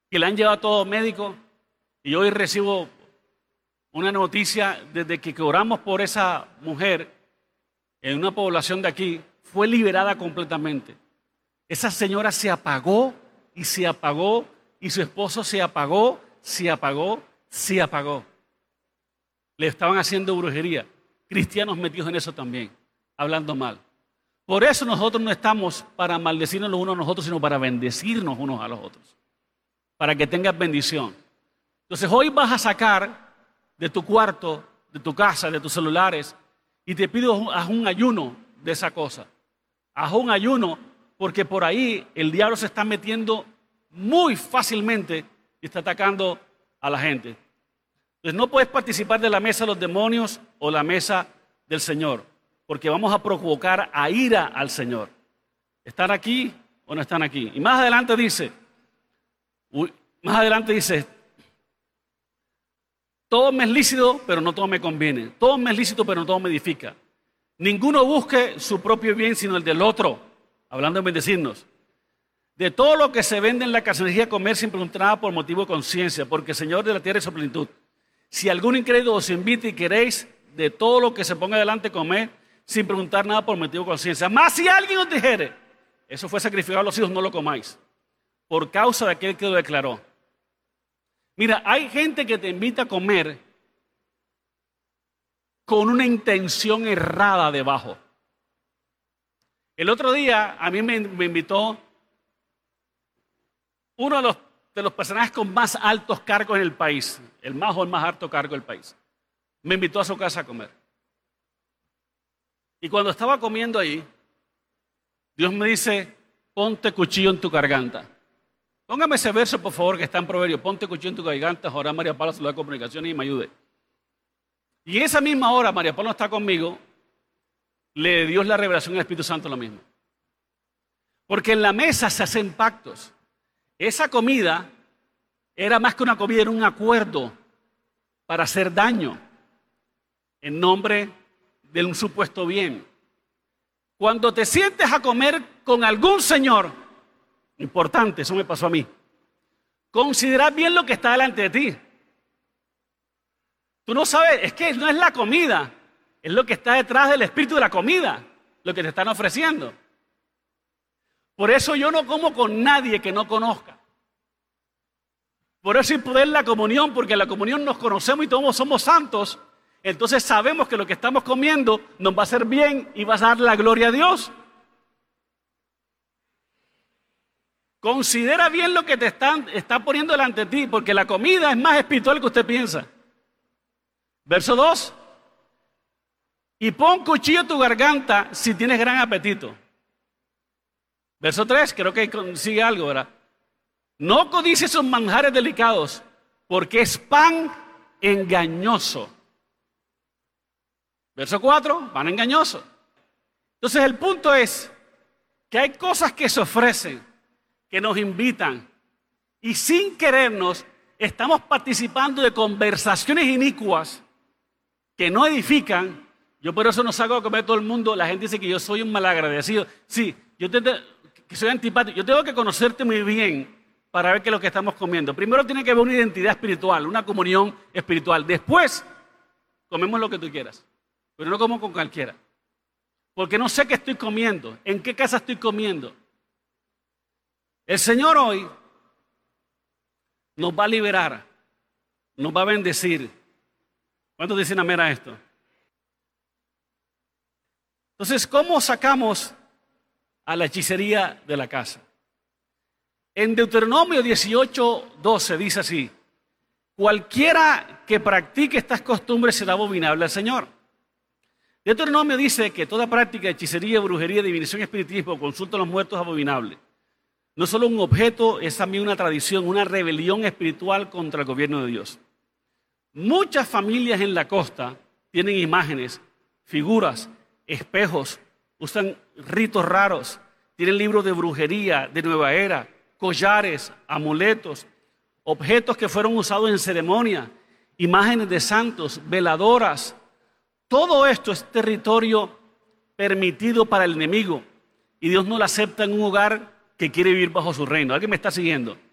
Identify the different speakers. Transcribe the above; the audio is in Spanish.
Speaker 1: que le han llevado a todo médico, y hoy recibo una noticia desde que oramos por esa mujer en una población de aquí, fue liberada completamente. Esa señora se apagó y se apagó, y su esposo se apagó, se apagó, se apagó. Le estaban haciendo brujería. Cristianos metidos en eso también, hablando mal. Por eso nosotros no estamos para maldecirnos los unos a los otros, sino para bendecirnos unos a los otros, para que tengas bendición. Entonces hoy vas a sacar de tu cuarto, de tu casa, de tus celulares, y te pido, haz un ayuno de esa cosa. Haz un ayuno, porque por ahí el diablo se está metiendo muy fácilmente y está atacando a la gente. Entonces no puedes participar de la mesa de los demonios o la mesa del Señor, porque vamos a provocar a ira al Señor. ¿Están aquí o no están aquí? Y más adelante dice, todo me es lícito, pero no todo me conviene. Todo me es lícito, pero no todo me edifica. Ninguno busque su propio bien, sino el del otro. Hablando de bendecirnos. De todo lo que se vende en la casería, comer sin preguntar nada por motivo de conciencia, porque el Señor de la tierra es su plenitud. Si algún incrédulo os invita y queréis de todo lo que se ponga delante comer, sin preguntar nada por motivo de conciencia. Más si alguien os dijere, eso fue sacrificado a los hijos, no lo comáis, por causa de aquel que lo declaró. Mira, hay gente que te invita a comer con una intención errada debajo. El otro día a mí me invitó uno de los personajes con más altos cargos en el país, el más alto cargo del país. Me invitó a su casa a comer. Y cuando estaba comiendo ahí, Dios me dice, ponte cuchillo en tu garganta. Póngame ese verso, por favor, que está en Proverbio. Ponte cuchillo en tu garganta, Jorá María Paula, Salud de Comunicaciones, y me ayude. Y en esa misma hora, María Paula está conmigo, le dio la revelación del Espíritu Santo lo mismo. Porque en la mesa se hacen pactos. Esa comida era más que una comida, era un acuerdo para hacer daño en nombre de un supuesto bien. Cuando te sientes a comer con algún señor, importante, eso me pasó a mí, considera bien lo que está delante de ti. Tú no sabes, es que no es la comida, es lo que está detrás del espíritu de la comida, lo que te están ofreciendo. Por eso yo no como con nadie que no conozca. Por eso hay poder en la comunión, porque en la comunión nos conocemos y todos somos santos. Entonces sabemos que lo que estamos comiendo nos va a hacer bien y va a dar la gloria a Dios. Considera bien lo que te está poniendo delante de ti, porque la comida es más espiritual que usted piensa. Verso 2. Y pon cuchillo en tu garganta si tienes gran apetito. Verso 3, creo que sigue algo, ¿verdad? No codicies sus manjares delicados, porque es pan engañoso. Verso 4, pan engañoso. Entonces el punto es que hay cosas que se ofrecen, que nos invitan, y sin querernos estamos participando de conversaciones inicuas que no edifican. Yo por eso no salgo a comer todo el mundo. La gente dice que yo soy un malagradecido. Sí, que soy antipático. Yo tengo que conocerte muy bien para ver qué es lo que estamos comiendo. Primero tiene que haber una identidad espiritual, una comunión espiritual. Después comemos lo que tú quieras, pero no como con cualquiera. Porque no sé qué estoy comiendo, en qué casa estoy comiendo. El Señor hoy nos va a liberar, nos va a bendecir. ¿Cuántos dicen amén a esto? Entonces, ¿cómo sacamos a la hechicería de la casa? En Deuteronomio 18:12 dice así: cualquiera que practique estas costumbres será abominable al Señor. Deuteronomio dice que toda práctica de hechicería, brujería, adivinación, espiritismo, consulta a los muertos es abominable. No solo un objeto, es también una tradición, una rebelión espiritual contra el gobierno de Dios. Muchas familias en la costa tienen imágenes, figuras, espejos, usan ritos raros, tienen libros de brujería, de nueva era, collares, amuletos, objetos que fueron usados en ceremonia, imágenes de santos, veladoras. Todo esto es territorio permitido para el enemigo y Dios no lo acepta en un hogar que quiere vivir bajo su reino. ¿Alguien me está siguiendo?